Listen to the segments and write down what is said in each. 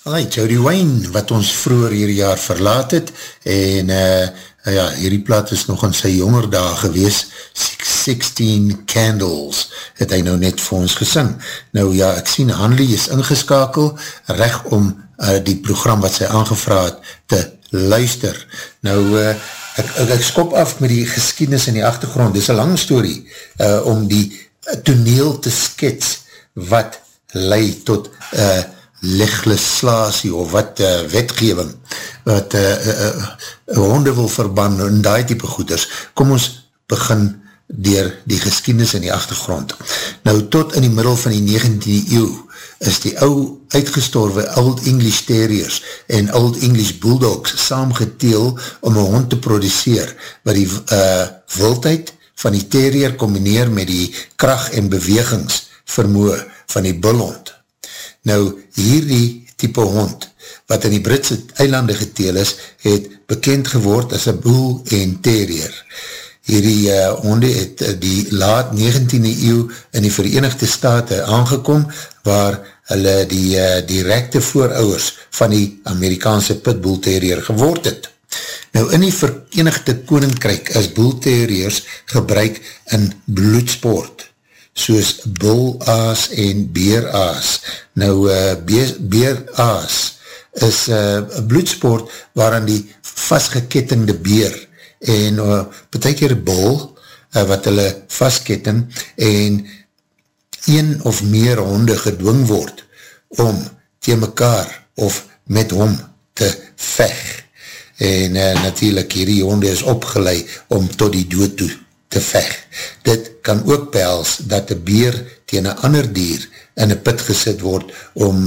Alright, Jody Wayne, wat ons vroeger hierdie jaar verlaat het, en ja, hierdie plaat is nog in sy jonger dae gewees, 16 Candles, het hy nou net vir ons gesing. Nou ja, ek sien Hanlie is ingeskakel, reg om die program wat sy aangevraag het te luister. Nou, ek skop af met die geskiedenis in die agtergrond, dit is 'n lang storie, om die toneel te skets, wat lei tot legislasie of wat wetgewing wat honde wil verban en die type goeders. Kom ons begin deur die geskiedenis in die agtergrond. Nou tot in die middel van die 19e eeuw is die ou uitgestorwe Old English Terriers en Old English Bulldogs saamgeteel om 'n hond te produceer wat die wildheid van die terrier kombineer met die krag en bewegingsvermoë van die bullhond. Nou, hierdie type hond, wat in die Britse eilande geteel is, het bekend geword as een bull en terrier. Hierdie honde het die laat 19e eeuw in die Verenigde State aangekom, waar hulle die directe voorouers van die Amerikaanse pitbull terrier geword het. Nou, in die Verenigde Koninkryk is bull terriers gebruik in bloedsport, soos bullaas en beeraas. Nou, beeraas is een bloedsport waarin die vastgekettingde beer en partykeer bul wat hulle vastketting en een of meer honde gedwing word om teen mekaar of met hom te veg. En natuurlijk hierdie honde is opgelei om tot die dood toe te veg. Dit kan ook behels dat die beer teen een ander dier in een put gesit word om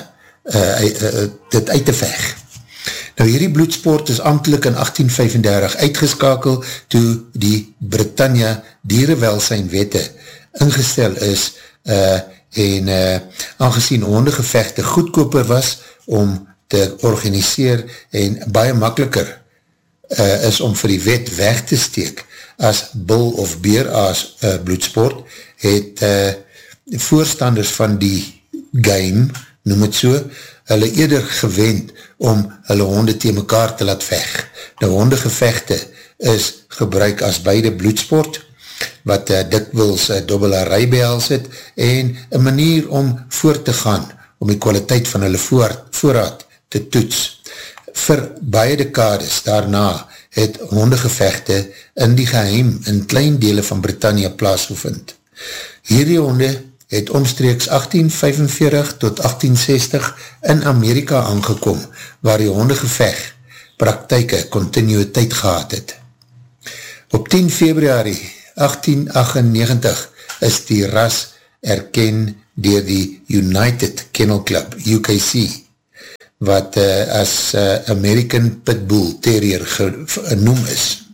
dit uit te veg. Nou hierdie bloedsport is amptelik in 1835 uitgeskakel toe die Britannia dierewelsynwette ingestel is en aangezien hondegevechte goedkoper was om te organiseer en baie makkeliker is om vir die wet weg te steek as bull of beeraas bloedsport, het voorstanders van die game, noem het so, hulle eerder gewend om hulle honde teen mekaar te laat veg. Nou hondegevechte is gebruik as beide bloedsport, wat dikwils dobbelarij behels het, en een manier om voort te gaan, om die kwaliteit van hulle voorraad te toets. Vir baie dekades daarna het hondegevechte in die geheim in klein dele van Britannia plaasgevind. Hierdie honde het omstreeks 1845 tot 1860 in Amerika aangekom, waar die hondegeveg praktyke continuïteit gehad het. Op 10 Februarie 1898 is die ras erken deur die United Kennel Club, UKC, wat as American Pitbull Terrier genoem is.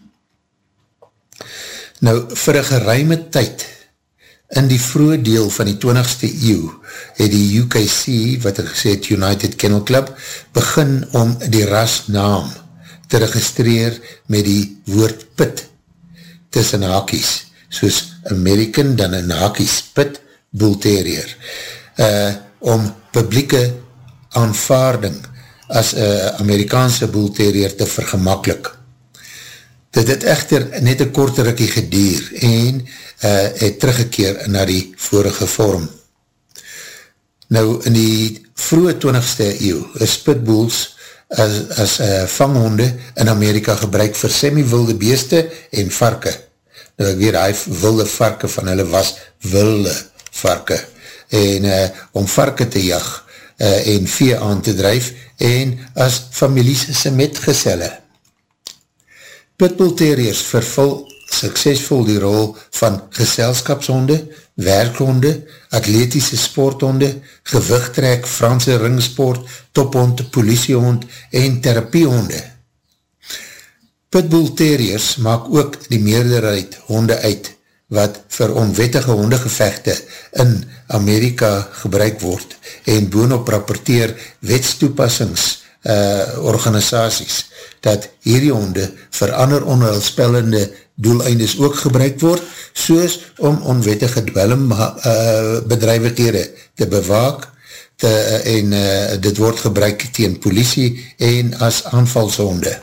Nou, vir een geruime tyd, in die vroege deel van die 20ste eeuw, het die UKC, wat ek gesê het, United Kennel Club, begin om die rasnaam te registreer met die woord pit tussen hakies, soos American dan in hakies, pit, bull terrier, om publieke aanvaarding as Amerikaanse bull terrier te vergemaklik. Dit het echter net een korte rukkie geduur en het teruggekeer na die vorige vorm. Nou, in die vroege 20ste eeuw is pitbulls as vanghonde in Amerika gebruik vir semi-wilde beeste en varke. Nou, ek weet, die wilde varke van hulle was wilde varke. En om varke te jag en vee aan te dryf en as families se metgeselle. Pitbull terriers vervul suksesvol die rol van geselskapshonde, werkhonde, atletiese sporthonde, gewigtrek, Franse ringsport, tophond, politiehond en therapiehonde. Pitbull terriers maak ook die meerderheid honde uit, wat vir onwettige hondegevechte in Amerika gebruik word en boonop rapporteer wetstoepassings organisaties, dat hierdie honde vir ander onheilspellende doeleindes ook gebruik word, soos om onwettige dwelmbedrywighede te bewaak, en dit word gebruik teen polisie en as aanvalshonde.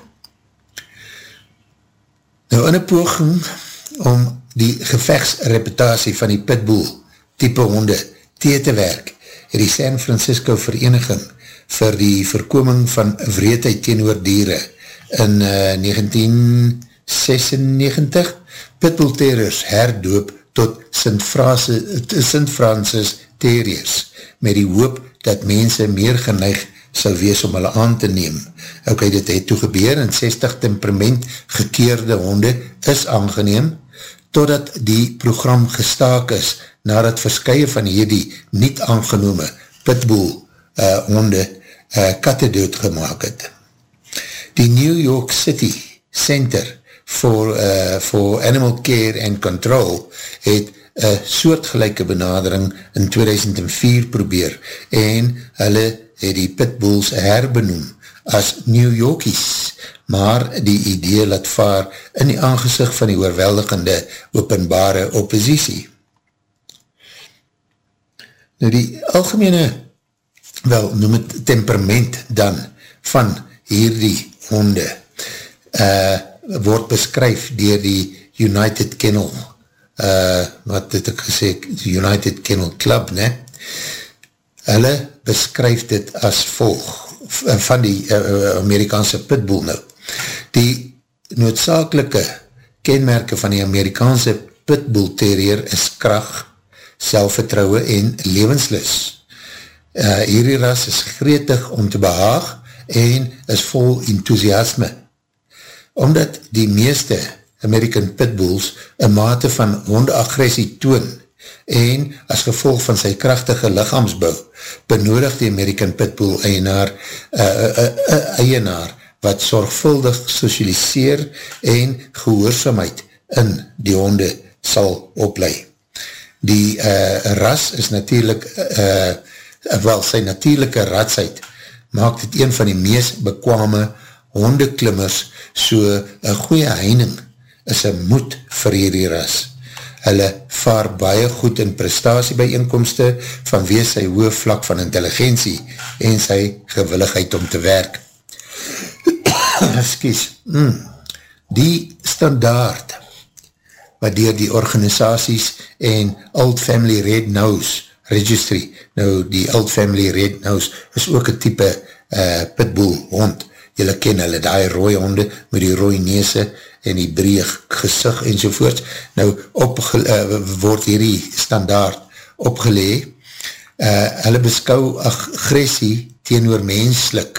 Nou in 'n poging om die gevechtsreputasie van die pitbull type honde te werk, het die San Francisco Vereniging vir die voorkoming van wreedheid teenoor diere in 1996 Pitbull Terriers herdoop tot St. Francis Terriers, met die hoop dat mense meer geneig sal wees om hulle aan te neem. Ok, dit het toe gebeur en 60 temperament gekeerde honde is aangeneem, totdat die program gestaak is, nadat verskye van hierdie niet aangenome pitbull honde katte doodgemaak het. Die New York City Center for Animal Care and Control het een soortgelijke benadering in 2004 probeer en hulle het die pitbulls herbenoem as New Yorkies, maar die idee laat vaar in die aangezicht van die oorweldigende openbare oppositie. Nou die algemene, noem het temperament dan, van hierdie honde, word beskryf deur die United Kennel, wat het ek gesê, United Kennel Club, ne? Hulle beskryf dit as volg, van die Amerikaanse pitbull nou. Die noodzakelike kenmerke van die Amerikaanse pitbull terrier is krag, selfvertrouwe en lewenslus. Hierdie ras is gretig om te behaag en is vol enthousiasme. Omdat die meeste American pitbulls een mate van hondeagressie toon en as gevolg van sy kragtige lichaamsbou benodig die American pitbull eienaar wat zorgvuldig socialiseer en gehoorzaamheid in die honde sal oplei. Die ras is natuurlijk sy natuurlijke radsheid maak dit een van die meest bekwame hondeklimmers, so een goeie heining is een moed vir hierdie ras. Hulle vaar baie goed in prestasiebijeenkomste vanweë sy hoë vlak van intelligentie en sy gewilligheid om te werk. Die standaard wat deur die organisaties en Old Family Red Nose Registry, nou die Old Family Red Nose is ook een type pitbull hond. Julle ken hulle, die rooie honde met die rooie neuse en die breë gesig enzovoorts. Nou word hierdie standaard opgelee. Hulle beskou agressie teenoor menslik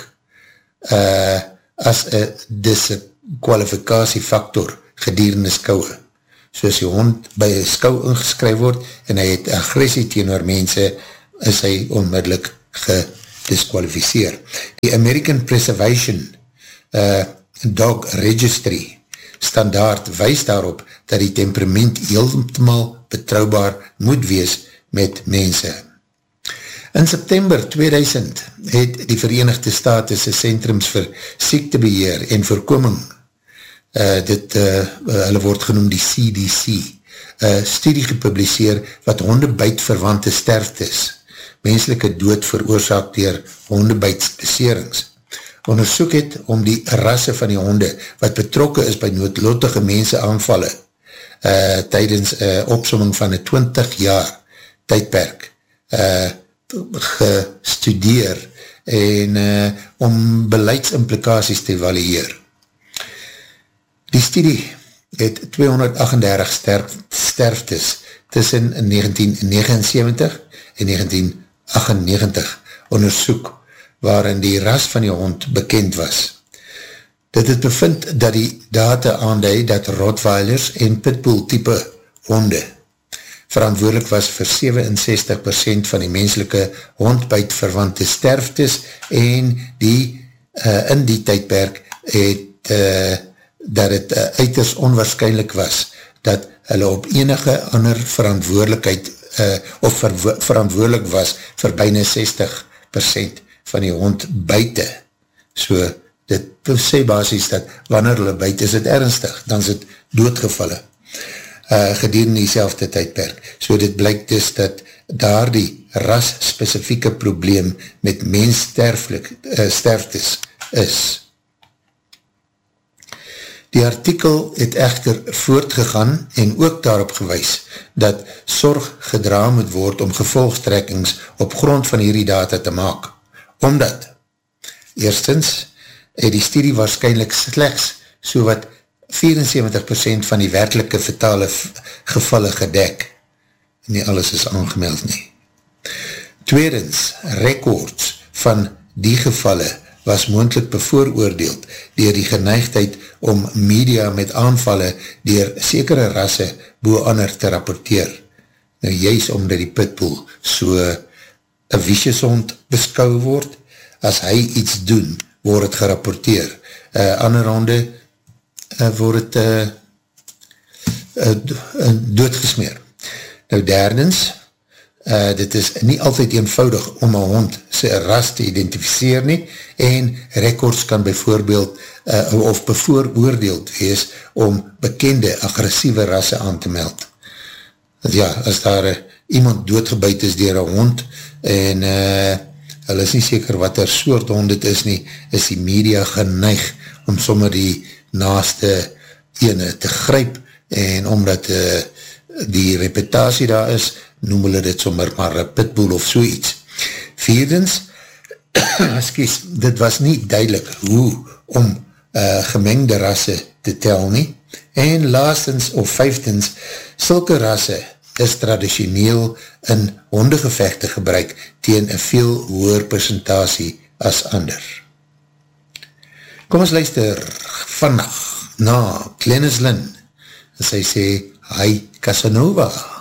as een diskwalifikasiefaktor gedurende skoue. Soos die hond by een skou ingeskryf word en hy het agressie teenoor mense, is hy onmiddellik gediskwalificeer. Die American Preservation Dog Registry standaard wys daarop dat die temperament heeltemal betrouwbaar moet wees met mense. In September 2000 het die Verenigde Staten Sentrums vir Siektebeheer en Voorkoming, hulle word genoem die CDC, studie gepubliseer wat hondebytverwante sterftes, menslike dood veroorsaak deur hondebytsbeserings. Ondersoek het om die rasse van die honde wat betrokke is by noodlottige mense aanvalle tydens opsomming van een 20 jaar tydperk gestudeer en om beleidsimplikaties te evalueer. Die studie het 238 sterftes tussen 1979 en 1998 ondersoek waarin die ras van die hond bekend was. Dit het bevind dat die data aandui dat Rottweilers en Pitbull type honde verantwoordelik was vir 67% van die menslike hondbytverwante sterftes en in die tydperk het dat het uiters onwaarskynlik was dat hulle op enige ander verantwoordelikheid of verantwoordelik was vir byna 60% van die hond buite. So, dit sê basis dat wanneer hulle buite is het ernstig, dan is het doodgevalle gedurende die selfde tydperk. So dit blyk dus dat daar die ras-spesifieke probleem met menssterftes is. Die artikel het echter voortgegaan en ook daarop gewys dat sorg gedra moet word om gevolgtrekkings op grond van hierdie data te maak. Omdat, eerstens, het die studie waarskynlik slegs so wat 74% van die werklike fatale gevalle gedek. Nie alles is aangemeld nie. Tweedens, records van die gevalle was moontlik bevooroordeeld deur die geneigdheid om media met aanvalle deur sekere rasse bo ander te rapporteer. Nou juist omdat die pitbull so een vicious hond beskou word, as hy iets doen, word het gerapporteer. Ander honde word het doodgesmeer. Nou derdens, dit is nie altyd eenvoudig om een hond sy ras te identificeer nie, en records kan bijvoorbeeld of bevooroordeeld wees om bekende agressieve rasse aan te meld. Ja, as daar iemand doodgebuit is dier een hond, en hulle is nie seker wat er soort hond het is nie, is die media geneig om sommer die naaste ene te gryp, en omdat die reputatie daar is, noem hulle dit sommer maar een pitbull of so iets. Vierdens, dit was nie duidelik hoe om gemengde rasse te tel nie, en laastens of vijftens, sulke rasse is traditioneel in hondegevechte gebruik teen een veel hoër persentasie as ander. Kom ons luister vannacht na Glennis Lynn, en sy sê, hi Casanova.